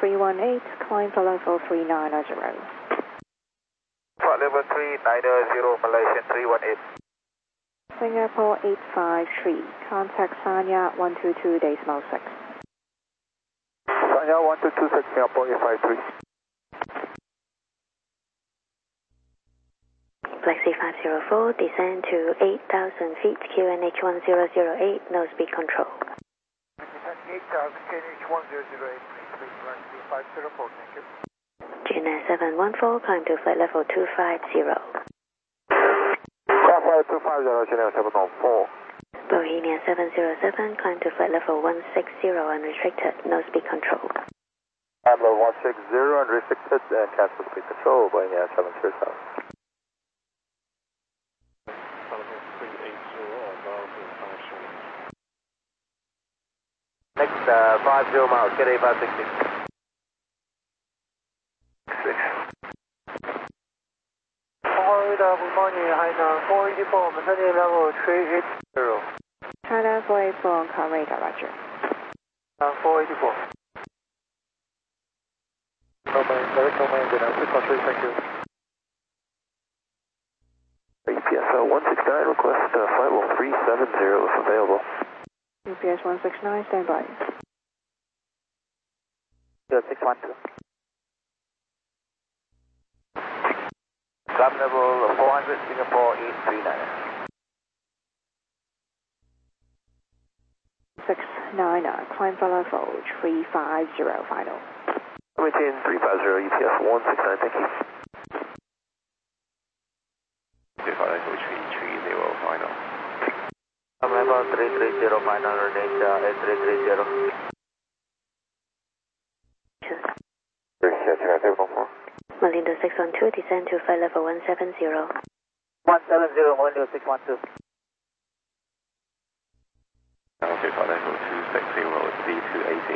318, climb for level 390. Flight level 390, Malaysian 318. Singapore 853, contact Sanya 122.6. Sanya 1226, Singapore 853. Flexi 504, descend to 8,000 feet, QNH 1008, no speed control. 8,000 QNH 1008, please Flexi 504, thank you. GNS 714, climb to flight level 250. Flight 250, GNS 714. Bohemia 707, climb to flight level 160, unrestricted, no speed control. Level 160, unrestricted, and cancel speed control, Bohemia 707. Next, 50 miles, get a 560. 6. Good morning, Hainan 484, maintaining level 380. China 484, call radar, roger. 484. Direct domain, thank you. UPS 169, request flight level 370 if available. UPS 169, stand by. 612. Climb level 400, Singapore 839. 699, climb for level 350, final. Maintain 350, UPS 169, thank you. Level 330, final. Level 330, final, range 8330. Malindo 612, descend to flight level 170. 170, Malindo 612. Okay, flight level 260, V280.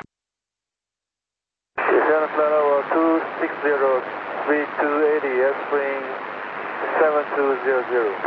Descend flight level 260, V280, airplane 7200.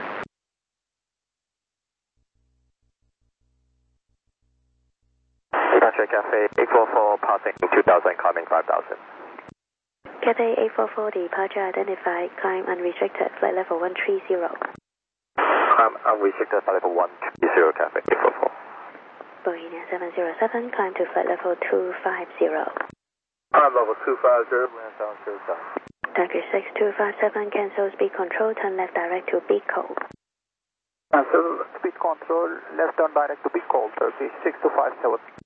Departure Cafe 844, passing 2000, climbing 5000. Cathay 844, departure identified, climb unrestricted, flight level 130. Climb unrestricted, flight level 130, Cafe 844. Bohemia 707, climb to flight level 250. Climb level 250, land down 0 south. Turkish 6257, cancel speed control, turn left direct to Bicol. Cancel speed control, left turn direct to Bicol, Turkish 6257.